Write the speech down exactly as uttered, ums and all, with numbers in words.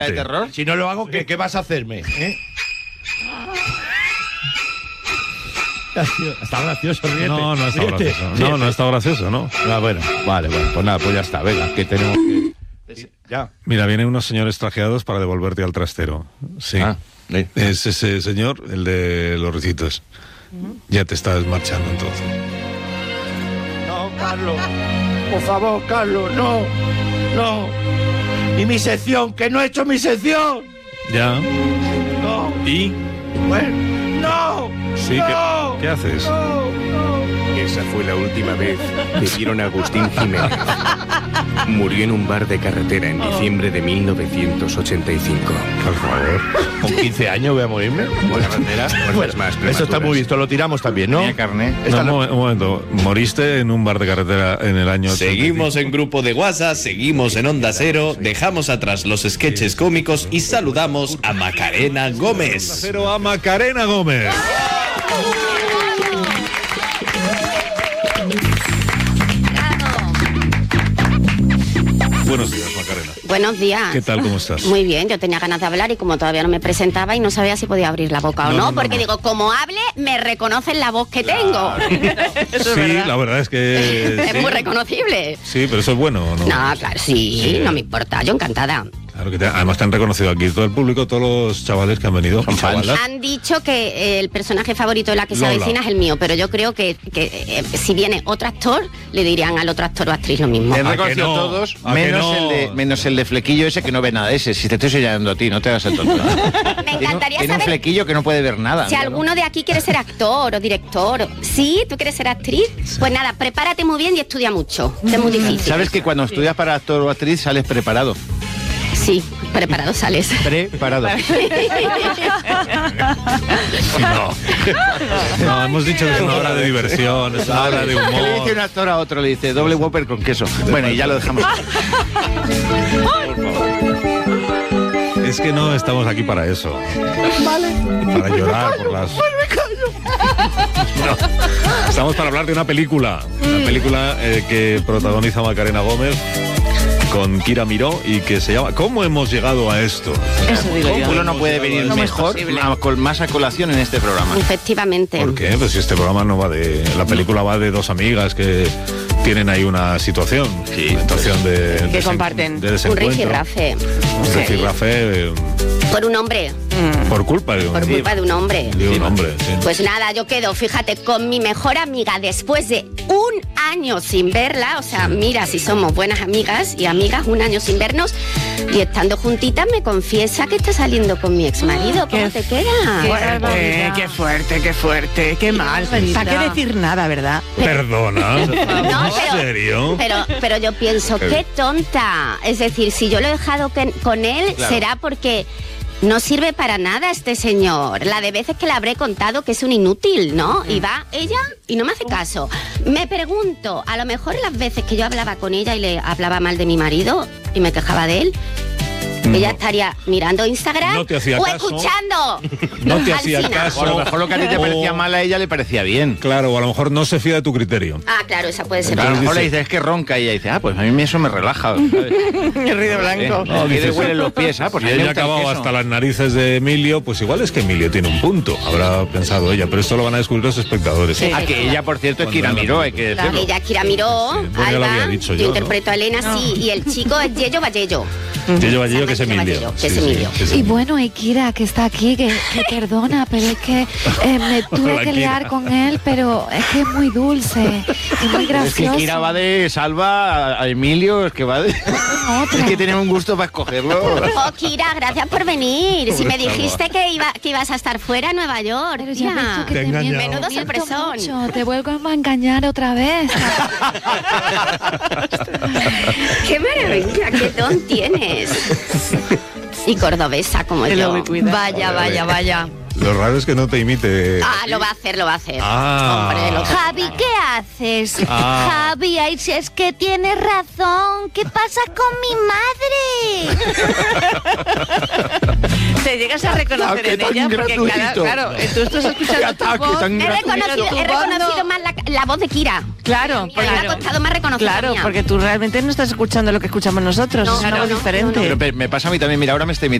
¿De Sí. terror? Si no lo hago, ¿qué, qué vas a hacerme? ¿Eh? Está gracioso, ríete. No, no está ríete, gracioso. ríete. No, no está gracioso, ¿no. Ah, bueno, vale, bueno, pues nada, pues ya está, venga, que tenemos que... Ya. Mira, vienen unos señores trajeados para devolverte al trastero. Sí. Ah, sí. Es ese señor, el de los ricitos. Ya te estás marchando entonces. No, Carlos, por favor, Carlos, no, no. Y mi sección, que no he hecho mi sección. Ya. No, ¿Y? bueno, no. Sí, no, ¿qué, ¿qué haces? No, no. Esa fue la última vez que vieron a Agustín Jiménez. Murió en un bar de carretera en diciembre de mil novecientos ochenta y cinco. Por favor. Con quince años voy a morirme. Por carretera, Bueno, más eso está muy visto, lo tiramos también, ¿no? Tenía carné. Esta No, la- un momento. ¿Moriste en un bar de carretera en el año ochenta y cinco? Seguimos en Grupo de WhatsApp, seguimos en Onda Cero, dejamos atrás los sketches cómicos y saludamos a Macarena Gómez. Cero a Macarena Gómez. Buenos días, Macarena. Buenos días. ¿Qué tal? ¿Cómo estás? Muy bien, yo tenía ganas de hablar y como todavía no me presentaba y no sabía si podía abrir la boca o No, no, no, no, porque no. digo, como hable, me reconocen la voz que tengo. Sí, la verdad es que... Es sí. muy reconocible. Sí, pero eso es bueno, ¿o no? No, claro, sí, Sí. no me importa, yo encantada. Claro que te- además te han reconocido aquí todo el público, todos los chavales que han venido. Son fans. chavalas. Han dicho que eh, el personaje favorito de la que se Lola. avecina es el mío, pero yo creo que, que, eh, si viene otro actor, le dirían al otro actor o actriz lo mismo. Te he ¿A que reconocido no? todos, ¿A que menos, no? el de, menos el de flequillo ese que no ve nada de ese. Si te estoy señalando a ti, no te hagas el tonto. Me Tiene un- encantaría Tiene un saber flequillo que no puede ver nada. si míralo. alguno de aquí quiere ser actor o director. ¿Sí? ¿Tú quieres ser actriz? Pues nada, prepárate muy bien y estudia mucho, que es muy difícil. ¿Sabes que cuando estudias para actor o actriz sales preparado? Sí, preparado sales. Preparado. No. No, hemos dicho que es una hora de diversión, es una hora de ¿Qué le dice humor. un actor a otro? Le dice doble Whopper con queso. Bueno, y ya lo dejamos. Es que no estamos aquí para eso. Para llorar por las... No. Estamos para hablar de una película. Una película eh, que protagoniza Macarena Gómez con Kira Miró y que se llama ¿Cómo hemos llegado a esto? Eso digo yo. Uno no puede venir ¿Cómo es mejor, posible? a- con más a colación en este programa. Efectivamente. ¿Por qué? Pues si este programa no va de... La película va de dos amigas que tienen ahí una situación. Sí, Una situación de... Que desen- comparten. De Un desencuentro. rifirrafe. Un rifirrafe, eh, Por un hombre. por culpa de un, Por culpa de un hombre. de un hombre. Sí. Pues nada, yo quedo, fíjate, con mi mejor amiga después de un año sin verla. O sea, mira si somos buenas amigas y amigas, un año sin vernos. Y estando juntitas me confiesa que está saliendo con mi exmarido. ¿Cómo Qué te queda? Qué Fuerte, fuerte, qué fuerte, qué fuerte, qué mal. ¿Para qué decir nada, verdad? Perdona. No, ¿En pero- serio? Pero, pero yo pienso, qué tonta. Es decir, si yo lo he dejado que- con él, Claro. será porque no sirve para nada este señor. La de veces que le habré contado que es un inútil, ¿no? Y va ella y no me hace caso. Me pregunto, a lo mejor las veces que yo hablaba con ella y le hablaba mal de mi marido y me quejaba de él, ella estaría mirando Instagram No te hacía o caso. escuchando. No te hacía Alsina. caso. O a lo mejor lo que a ti te O- parecía mal a ella le parecía bien. Claro, o a lo mejor no se fía de tu criterio. Ah, claro, esa puede ser. A lo otra. mejor le dices, es que ronca y ella dice, ah, pues a mí eso me relaja. ¿sabes? El ruido blanco. No, que le dices, huelen los pies, ah, pues y a mí me ella gusta el acababa queso. hasta las narices de Emilio, pues igual es que Emilio tiene un punto, habrá pensado ella, pero esto lo van a descubrir los espectadores. Sí. Ah, que ella, por cierto, es Cuando Kira era la Miró, hay película. que decirlo. Ella, Kira Miró, Sí, bueno, ya lo Alba, había dicho yo, yo, ¿no? interpreto a Elena, sí, y el chico es Yello Vallello. Yello Vallello, que es Se llama Yello Emilio. Vallello, que es Sí, sí, Emilio. que es Y bueno, y Kira, que está aquí, que, que perdona, pero es que eh, me tuve Hola, que liar Kira. con él, pero es que es muy dulce y muy Es que gracioso. Kira va de Salva a Emilio, es que va de... Es que tiene un gusto para escogerlo. Oh, Kira, gracias por venir. Si me dijiste que, iba, que ibas a estar fuera en Nueva York. Pero ya ves tú que Te he te miento, engañado. Menudo miento sorpresón. mucho, te vuelvo a engañar otra vez. ¡Qué maravilla! ¡Qué don tienes! Y cordobesa como Te lo yo. me cuida. Vaya, vaya, vaya. Lo raro es que no te imite. Ah, lo va a hacer, lo va a hacer. Ah. Hombre, lo Javi, ¿qué haces? Ah. Javi, ay, si es que tienes razón. ¿Qué pasa con mi madre? Te te llegas a reconocer Ataque en tan ella porque cada, gratuito. claro, tú estás escuchando Qué tu ataque voz, tan He gratuito. reconocido, tu he voz reconocido no- más la, la voz de Kira. Claro, Porque me ha claro. costado más reconocer la Claro, mía. porque tú realmente no estás escuchando lo que escuchamos nosotros, No, es una no, voz no, diferente. Pero me- me pasa a mí también, mira, ahora me está imitando